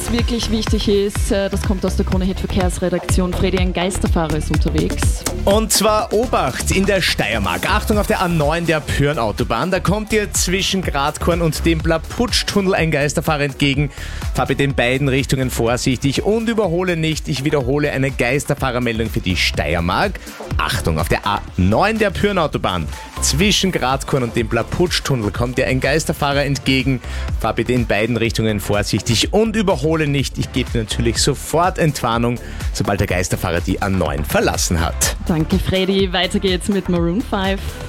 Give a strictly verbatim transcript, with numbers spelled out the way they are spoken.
was wirklich wichtig ist, das kommt aus der Krone-Hit Verkehrsredaktion. Fredi, ein Geisterfahrer ist unterwegs. Und zwar Obacht in der Steiermark. Achtung auf der A neun der Pyrn-Autobahn. Da kommt dir zwischen Gradkorn und dem Blaputsch-Tunnel ein Geisterfahrer entgegen. Fahr bitte in beiden Richtungen vorsichtig und überhole nicht. Ich wiederhole, eine Geisterfahrermeldung für die Steiermark. Achtung auf der A neun der Pyrn-Autobahn. Zwischen Gradkorn und dem Blaputsch-Tunnel kommt dir ein Geisterfahrer entgegen. Fahr bitte in beiden Richtungen vorsichtig und überhole nicht. Ich gebe dir natürlich sofort Entwarnung, sobald der Geisterfahrer die A neun verlassen hat. Danke, Fredi. Weiter geht's mit Maroon fünf.